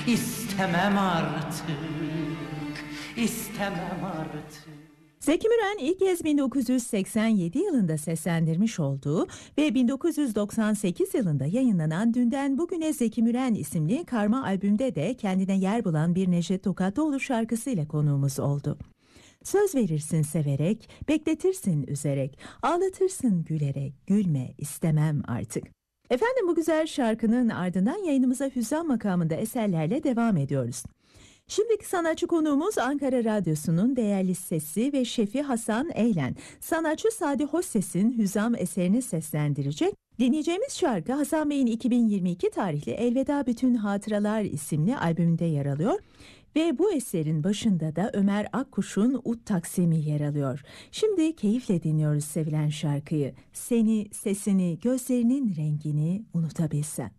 İstemem artık, istemem artık. Zeki Müren ilk kez 1987 yılında seslendirmiş olduğu ve 1998 yılında yayınlanan Dünden Bugüne Zeki Müren isimli karma albümde de kendine yer bulan bir Neşet Tokatlıoğlu şarkısıyla konuğumuz oldu. Söz verirsin severek, bekletirsin üzerek, ağlatırsın gülerek, gülme istemem artık. Efendim, bu güzel şarkının ardından yayınımıza hüzzam makamında eserlerle devam ediyoruz. Şimdiki sanatçı konuğumuz Ankara Radyosu'nun değerli sesi ve şefi Hasan Eylen. Sanatçı Sadi Hosses'in hüzzam eserini seslendirecek. Dinleyeceğimiz şarkı Hasan Bey'in 2022 tarihli Elveda Bütün Hatıralar isimli albümünde yer alıyor. Ve bu eserin başında da Ömer Akkuş'un Ud Taksimi yer alıyor. Şimdi keyifle dinliyoruz sevilen şarkıyı. Seni, sesini, gözlerinin rengini unutabilsem.